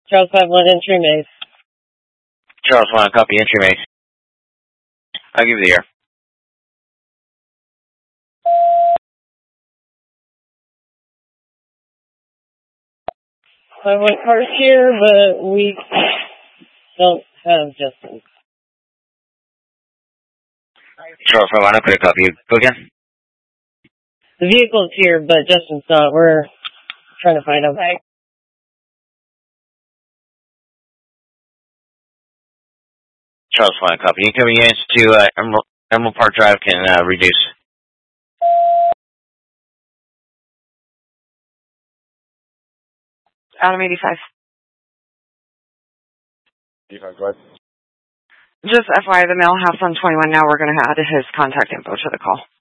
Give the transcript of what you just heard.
Charles 5-1 entry Mace. Charles 1, copy entry Mace. I'll give you the air. 5-1 cars here, but we don't have Justin. Charles 5-1, okay, copy. Go again. The vehicle's here, but Justin's not. We're trying to find him. Right. Charles 1, copy. Incoming units to Emerald Park Drive can reduce. Adam 85. 85, go ahead. Just FYI, the male house on 21 now, we're going to add his contact info to the call.